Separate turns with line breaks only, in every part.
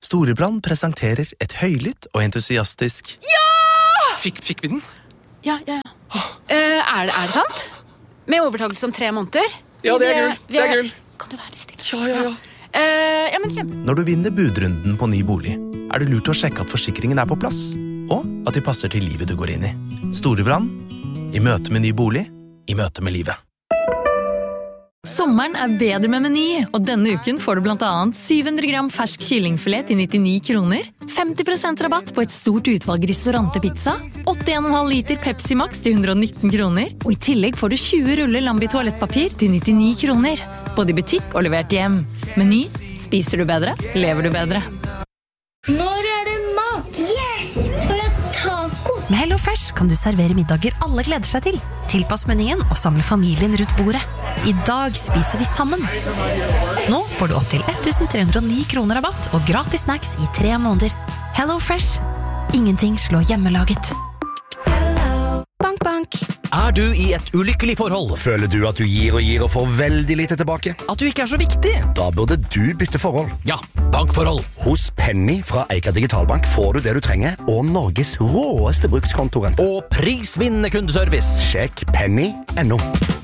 Storebrand presenterer et høylytt og entusiastisk
Fikk vi den?
Ja. Er det sant? Med overtakelse om 3 måneder?
Ja, det er gull.
Kan du være litt stille?
Ja.
Ja, men kjempe.
Når du vinner budrunden på ny bolig, er det lurt å sjekke at forsikringen er på plass, og at de passer til livet du går inn i. Storebrand, i møte med ny bolig, i møte med livet.
Sommeren er bedre med Meny, og denne uken får du blant annet 700 gram fersk kyllingfilet til 99 kroner, 50% rabatt på et stort utvalg ristorante-pizza, 81,5 liter Pepsi Max til 119 kroner, og i tillegg får du 20 ruller Lambi toalettpapir til 99 kroner. Både i butikk og levert hjem. Meny, spiser du bedre, lever du bedre.
Når er det mat? Yes! Skal vi ha taco?
Med HelloFresh kan du servere middager alle gleder seg til. Tilpass menyen og samle familien rundt bordet. I dag spiser vi sammen. Nå får du opp til 1309 kroner rabatt og gratis snacks i 3 måneder. HelloFresh. Ingenting slår hjemmelaget.
Bank, bank.
Er du i et ulykkelig forhold?
Føler du at du gir og får veldig lite tilbake?
At du ikke er så viktig?
Da burde du bytte forhold.
Ja, bankforhold.
Hos Penny fra Eika Digitalbank får du det du trenger, og Norges råeste brukskontoren.
Og prisvinnende kundeservice.
Sjekk penny.no.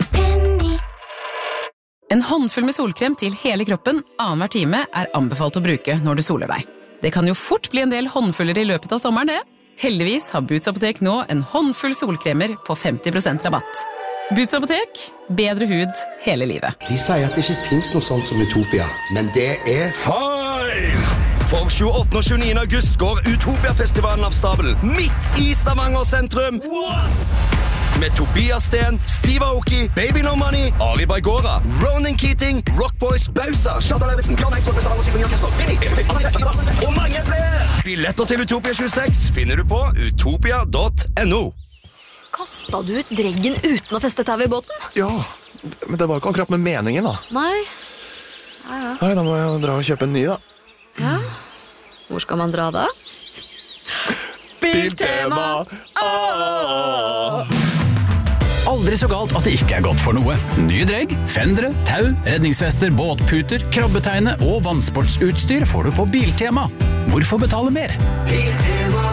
En håndfull med solkrem til hele kroppen annenhver time er anbefalt å bruke når du soler deg. Det kan jo fort bli en del håndfuller i løpet av sommeren, det. Heldigvis har Boots Apotek nå en håndfull solkremer på 50% rabatt. Boots Apotek, bedre hud hele livet.
De sier at det ikke finnes noe sånt som Utopia, men det er
feil! For 28. og 29. august går Utopia-festivalen av stabelen midt i Stavanger sentrum. What? Med Tobias Sten, Steve Aoki, Baby No Money, Ari Baigora, Ronan Keating, Rock Boys, Bausa, Shadow Levinson, Bjørn Eidsvåg, Stavanger Symfoniorkester, Vinny, og mange flere! Billetter til Utopia 26 finner du på utopia.no.
Kastet du ut dreggen uten å feste tau i båten?
Ja, men det var ikke akkurat med meningen da.
Nei.
Nei, da må jeg dra og kjøpe en ny da.
Ja. Hvor skal man dra da?
Biltema!
Aldri så galt at det ikke er godt for noe. Nye dregg, fendere, tau, redningsvester, båtputer, krabbeteine og vannsportsutstyr får du på Biltema. Hvorfor betale mer?
Biltema.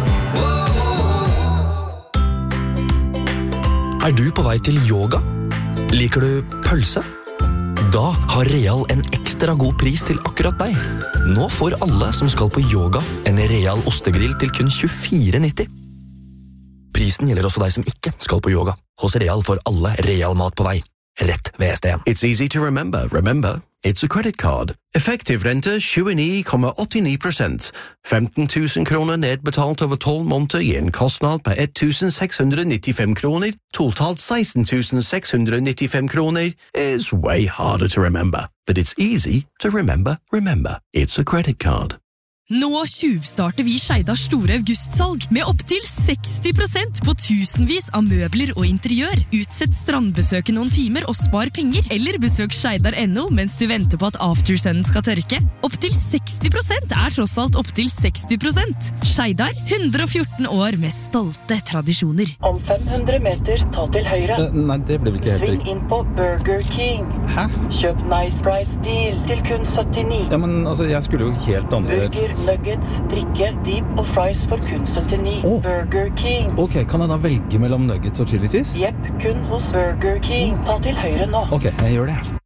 Er du på vei til yoga? Liker du pølse? Da har Real en ekstra god pris til akkurat deg. Nå får alle som skal på yoga en Real ostegrill til kun 24,90. Prisen gjelder også deg som ikke skal på yoga. Hos Real får alle Real mat på vei. Rett ved SDN.
It's easy to remember. Remember, it's a credit card. Effektiv rente 29,89%. 15 000 kroner nedbetalt over 12 måneder gir en kostnad på 1.695 kroner. Totalt 16.695 kroner is way harder to remember. But it's easy to remember. Remember, it's a credit card.
Nå tjuvstarter vi Skeidars store augustsalg med opp til 60% på tusenvis av møbler og interiør. Utsett strandbesøket noen timer og spar penger, eller besøk Skeidar.no mens du venter på at aftersunnen skal tørke. Opp til 60% er tross alt opp til 60%. Skeidar, 114 år med stolte tradisjoner.
Om 500 meter, ta til høyre.
Nei, det ble vel ikke helt
Sving inn på Burger King.
Hæ?
Kjøp Nice Price Deal til kun 79.
Ja, men altså, jeg skulle jo helt andre...
Burger, nuggets, drikke, deep og fries for kun 79. Burger King.
Ok, kan jeg da velge mellom nuggets og chili cheese?
Jepp, kun hos Burger King. Ta til høyre nå.
Ok, jeg gjør det.